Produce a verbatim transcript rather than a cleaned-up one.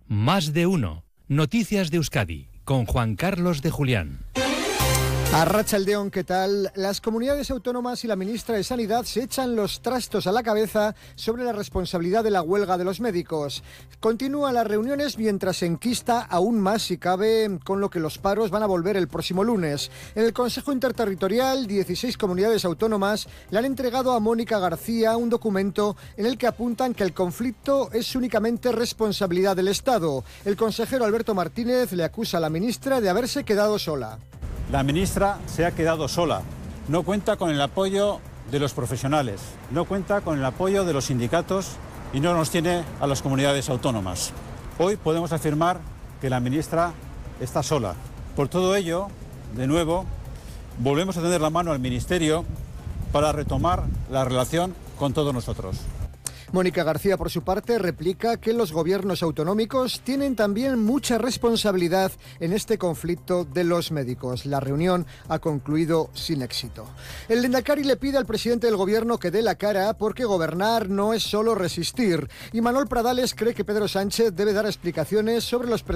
Más de uno. Noticias de Euskadi, con Juan Carlos de Julián. Arratsaldeon, ¿qué tal? Las comunidades autónomas y la ministra de Sanidad se echan los trastos a la cabeza sobre la responsabilidad de la huelga de los médicos. Continúan las reuniones mientras se enquista aún más, si cabe, con lo que los paros van a volver el próximo lunes. En el Consejo Interterritorial, dieciséis comunidades autónomas le han entregado a Mónica García un documento en el que apuntan que el conflicto es únicamente responsabilidad del Estado. El consejero Alberto Martínez le acusa a la ministra de haberse quedado sola. La ministra se ha quedado sola, no cuenta con el apoyo de los profesionales, no cuenta con el apoyo de los sindicatos y no nos tiene a las comunidades autónomas. Hoy podemos afirmar que la ministra está sola. Por todo ello, de nuevo, volvemos a tender la mano al Ministerio para retomar la relación con todos nosotros. Mónica García, por su parte, replica que los gobiernos autonómicos tienen también mucha responsabilidad en este conflicto de los médicos. La reunión ha concluido sin éxito. El Lehendakari le pide al presidente del gobierno que dé la cara porque gobernar no es solo resistir. Y Manuel Pradales cree que Pedro Sánchez debe dar explicaciones sobre los